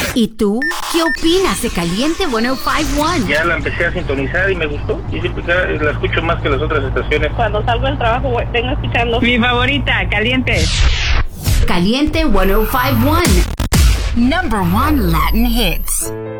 ¿Y tú? ¿Qué opinas de Caliente 105.1? Ya la empecé a sintonizar y me gustó. Y siempre la escucho más que las otras estaciones. Cuando salgo del trabajo, vengo escuchando. Mi favorita, Caliente. Caliente 105.1. Number 1 Latin hits.